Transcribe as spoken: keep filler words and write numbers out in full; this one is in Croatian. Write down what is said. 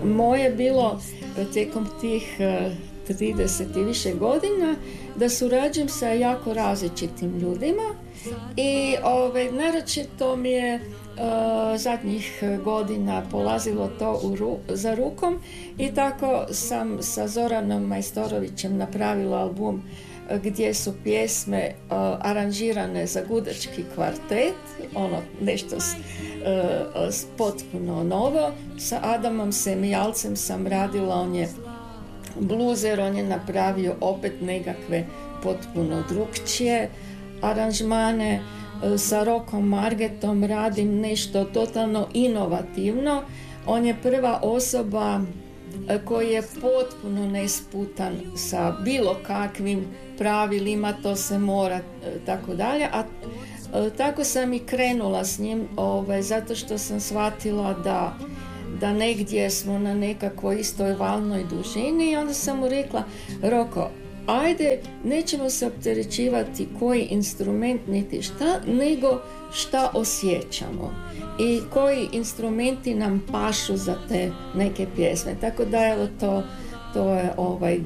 moje bilo tijekom tih trideset i više godina da surađujem sa jako različitim ljudima i ovaj, naročito mi je uh, zadnjih godina polazilo to u ru, za rukom i tako sam sa Zoranom Majstorovićem napravila album gdje su pjesme uh, aranžirane za gudački kvartet, ono nešto s, uh, s potpuno novo. Sa Adamom Semijalcem sam radila, on je bluzer, on je napravio opet nekakve potpuno drukčije aranžmane. Sa Rokom Margetom radim nešto totalno inovativno. On je prva osoba koji je potpuno nesputan sa bilo kakvim pravilima, to se mora, tako dalje. A tako sam i krenula s njim, ovaj, zato što sam shvatila da da negdje smo na nekakvoj istoj valnoj dužini i onda sam mu rekla, Roko, ajde, nećemo se opterećivati koji instrument niti šta, nego šta osjećamo i koji instrumenti nam pašu za te neke pjesme. Tako da evo to, to je ovaj